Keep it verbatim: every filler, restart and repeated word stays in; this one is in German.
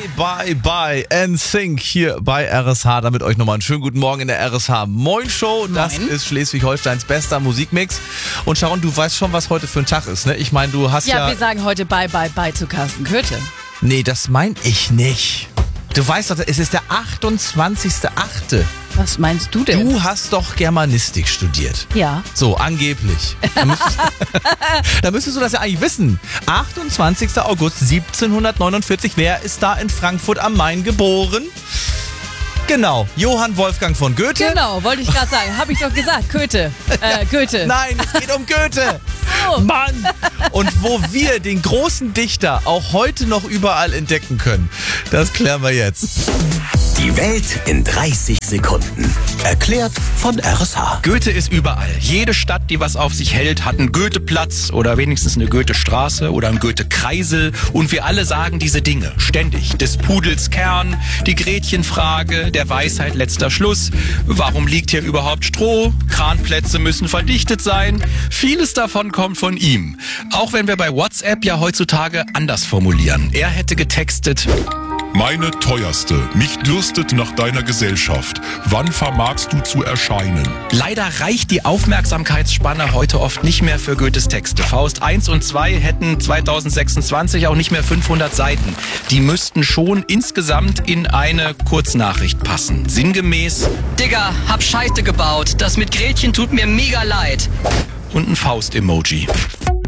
bye, bye, N Sync hier bei R S H. Damit euch nochmal einen schönen guten Morgen in der R S H Moin Show. Das Moin. ist Schleswig-Holsteins bester Musikmix. Und Sharon, du weißt schon, was heute für ein Tag ist, ne? Ich meine, du hast ja... Ja, wir sagen heute bye, bye, bye zu Carsten Köthe. Nee, das mein ich nicht. Du weißt doch, es ist der achtundzwanzigster achte Was meinst du denn? Du hast doch Germanistik studiert. Ja. So, angeblich. Da müsstest, da müsstest du das ja eigentlich wissen. achtundzwanzigster August siebzehnhundertneunundvierzig. Wer ist da in Frankfurt am Main geboren? Genau, Johann Wolfgang von Goethe. Genau, wollte ich gerade sagen. Habe ich doch gesagt, Köthe. Äh, Goethe. Nein, es geht um Goethe. So. Mann! Und wo wir den großen Dichter auch heute noch überall entdecken können, das klären wir jetzt. Die Welt in dreißig Sekunden. Erklärt von R S H. Goethe ist überall. Jede Stadt, die was auf sich hält, hat einen Goetheplatz oder wenigstens eine Goethestraße oder einen Goethe-Kreisel. Und wir alle sagen diese Dinge ständig. Des Pudels Kern, die Gretchenfrage, der Weisheit letzter Schluss. Warum liegt hier überhaupt Stroh? Kranplätze müssen verdichtet sein. Vieles davon kommt von ihm. Auch wenn wir bei WhatsApp ja heutzutage anders formulieren. Er hätte getextet: Meine teuerste, mich dürstet nach deiner Gesellschaft. Wann vermagst du zu erscheinen? Leider reicht die Aufmerksamkeitsspanne heute oft nicht mehr für Goethes Texte. Faust eins und zwei hätten zweitausendsechsundzwanzig auch nicht mehr fünfhundert Seiten. Die müssten schon insgesamt in eine Kurznachricht passen. Sinngemäß: Digga, hab Scheiße gebaut. Das mit Gretchen tut mir mega leid. Und ein Faust-Emoji.